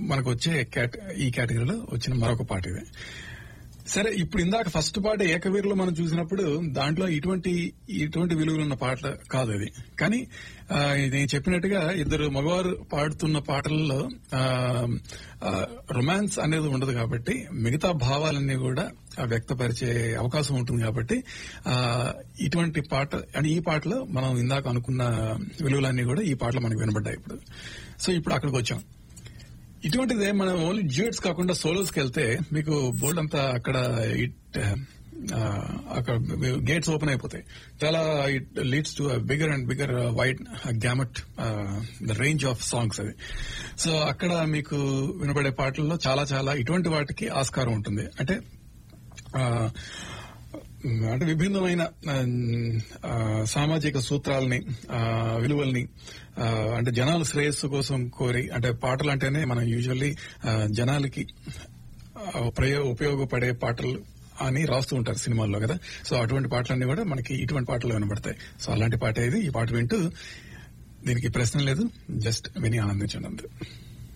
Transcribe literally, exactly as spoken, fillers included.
మనకు వచ్చే ఈ కేటగిరీలో వచ్చిన మరొక పాట ఇది. సరే, ఇప్పుడు ఇందాక ఫస్ట్ పాట ఏకవీరులో మనం చూసినప్పుడు దాంట్లో ఇటువంటి ఇటువంటి విలువలు ఉన్న పాట కాదు అది. కానీ నేను చెప్పినట్టుగా ఇద్దరు మగవారు పాడుతున్న పాటల్లో రొమాన్స్ అనేది ఉండదు కాబట్టి మిగతా భావాలన్నీ కూడా వ్యక్తపరిచే అవకాశం ఉంటుంది కాబట్టి ఇటువంటి పాట అంటే ఈ పాటలో మనం ఇందాక అనుకున్న విలువలన్నీ కూడా ఈ పాటలో మనకు వినబడ్డాయి ఇప్పుడు. సో ఇప్పుడు అక్కడికి వచ్చాం. ఇటువంటిదే మనం ఓన్లీ డ్యూయట్స్ కాకుండా సోలోస్ కి వెళ్తే మీకు బోల్డ్ అంతా అక్కడ ఇట్ అక్కడ గేట్స్ ఓపెన్ అయిపోతాయి. చాలా it leads to bigger and bigger wide gamut the range of songs అది. సో అక్కడ మీకు వినపడే పాటల్లో చాలా చాలా ఇటువంటి వాటికి ఆస్కారం ఉంటుంది. అంటే అంటే విభిన్నమైన సామాజిక సూత్రాలని విలువల్ని అంటే జనాల శ్రేయస్సు కోసం కోరి అంటే పాటలు అంటేనే మనం యూజువల్లీ జనాలకి ఉపయోగపడే పాటలు అని రాస్తూ ఉంటారు సినిమాల్లో కదా. సో అటువంటి పాటలన్నీ కూడా మనకి ఇటువంటి పాటలు వినబడతాయి. సో అలాంటి పాట ఇది. ఈ పాట వింటూ దీనికి ప్రశ్న లేదు, జస్ట్ విని ఆనందించండి అంతే.